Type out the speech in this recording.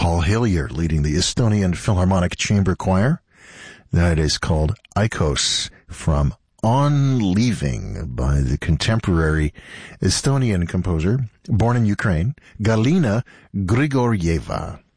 Paul Hillier leading the Estonian Philharmonic Chamber Choir. That is called Aikos from On Leaving by the contemporary Estonian composer, born in Ukraine, Galina Grigorieva.